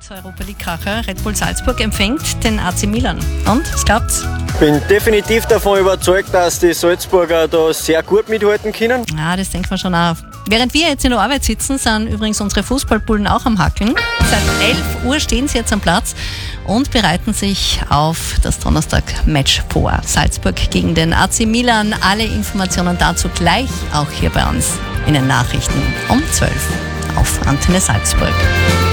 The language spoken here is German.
Europa League-Kracher. Red Bull Salzburg empfängt den AC Milan. Und, was glaubt's? Ich bin definitiv davon überzeugt, dass die Salzburger da sehr gut mithalten können. Ja, das denkt man schon auch. Während wir jetzt in der Arbeit sitzen, sind übrigens unsere Fußballbullen auch am Hackeln. Seit 11 Uhr stehen sie jetzt am Platz und bereiten sich auf das Donnerstag-Match vor. Salzburg gegen den AC Milan. Alle Informationen dazu gleich auch hier bei uns in den Nachrichten um 12 auf Antenne Salzburg.